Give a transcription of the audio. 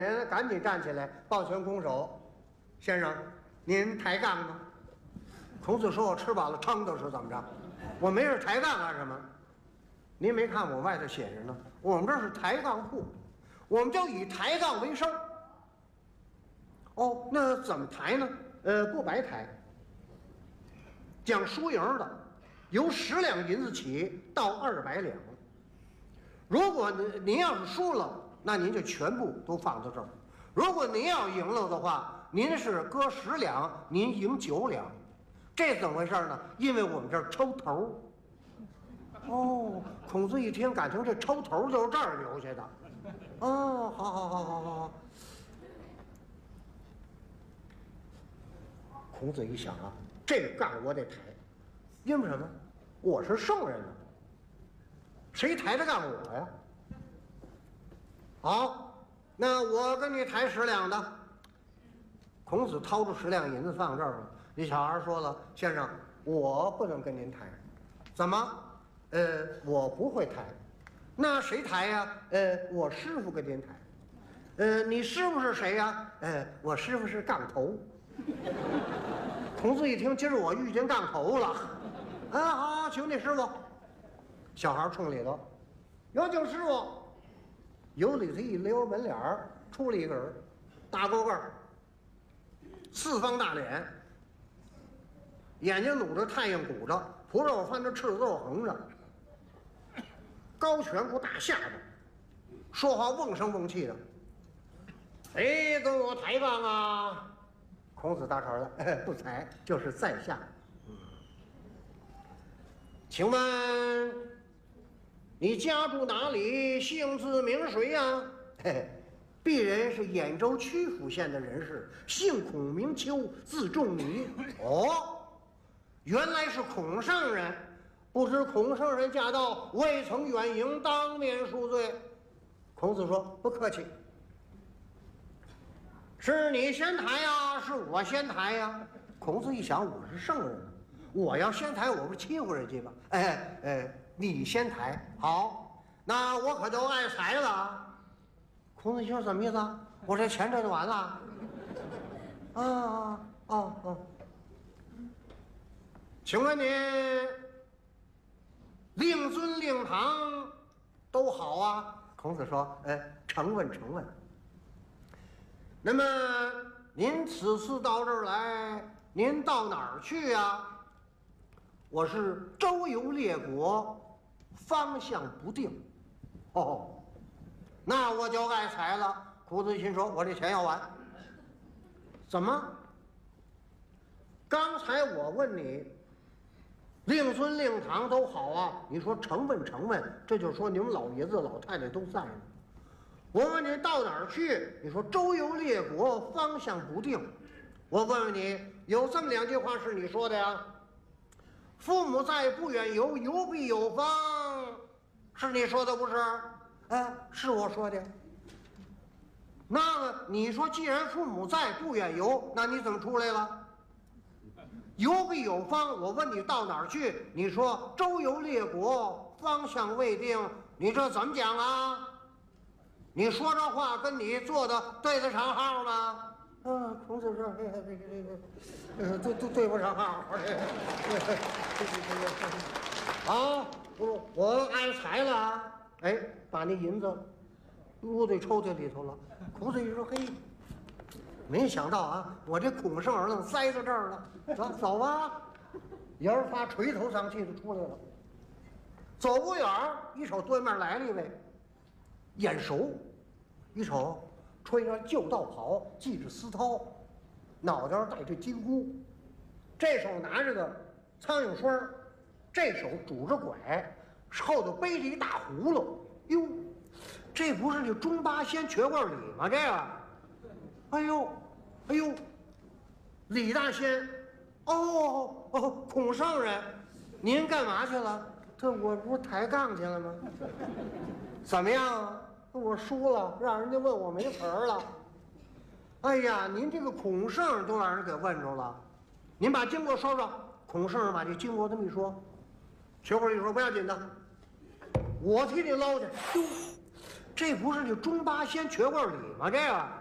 人赶紧站起来，抱拳拱手：“先生，您抬杠吗？”孔子说：“我吃饱了撑的是怎么着？我没事抬杠干什么？您没看我外头写着呢，我们这是抬杠铺，我们就以抬杠为生。哦，那怎么抬呢？不白抬，讲输赢的，由10两银子起到200两。如果您要是输了，那您就全部都放到这儿；如果您要赢了的话，您是搁10两，您赢9两。这怎么回事呢？因为我们这儿抽头。哦，孔子一听，感情这抽头就是这儿留下的。哦，好。孔子一想啊，这个杠我得抬，因为什么？我是圣人呢，谁抬着杠我呀？好，那我跟你抬10两的。孔子掏出10两银子放这儿了。那小孩说了：“先生，我不能跟您抬。怎么？我不会抬。那谁抬呀？我师傅跟您抬。你师傅是谁呀？我师傅是杠头。”孔子一听，今儿我遇见杠头了。好，请你师傅。小孩冲里头，有请师傅。由里头一溜门脸儿，出了一个人，大高个儿，4方大脸，眼睛努着，太阳鼓着，葡萄翻着，赤子肉横着，高颧骨大下巴，说话瓮声瓮气的。谁跟我抬杠啊？孔子大茬了，不抬，就是在下。请问你家住哪里？姓字名谁呀？鄙人是兖州曲阜县的人士，姓孔名丘，字仲尼。哦，原来是孔圣人，不知孔圣人驾到，未曾远迎，当面恕罪。孔子说：“不客气。是你先抬呀，是我先抬呀？”孔子一想，我是圣人，我要先抬，我不欺负人家吗？你先抬，好，那我可就爱财了。孔子一说什么意思啊？我这钱挣就完了？请问你令尊令堂都好啊？孔子说：“承问。那么您此次到这儿来，您到哪儿去呀？”我是周游列国，方向不定。哦，那我就爱财了。孔子心说：“我这钱要完。怎么？刚才我问你，令尊令堂都好啊，你说承问，这就说你们老爷子老太太都在呢。我问你到哪儿去，你说周游列国，方向不定。我问问你，有这么2句话是你说的呀？父母在，不远游，游必有方，是你说的不是？是我说的。那么你说既然父母在，不远游，那你怎么出来了？游必有方，我问你到哪儿去，你说周游列国，方向未定，你这怎么讲啊？你说这话跟你做的对得上号吗？孔子说：“对不上号。好，我爱财了。把那银子撸在抽屉里头了。”孔子一说：“嘿，没想到啊，我这孔圣儿子栽在这儿了。走吧。”爷儿仨垂头丧气的出来了。走不远，一瞅对面来了一位，眼熟，一瞅穿着旧道袍，系着丝绦，脑袋上戴着金箍，这手拿着个苍蝇栓，这手拄着拐，后头背着一大葫芦。哟，这不是那中八仙瘸棍李吗？这个，哎呦，李大仙，孔圣人，您干嘛去了？我不是抬杠去了吗？怎么样啊？我输了，让人家问我没词儿了。哎呀，您这个孔圣都让人给问着了，您把经过说说。孔圣把这经过这么一说，学会一说不要紧的，我替你捞去。 这不是那中八仙瘸棍礼吗？这个。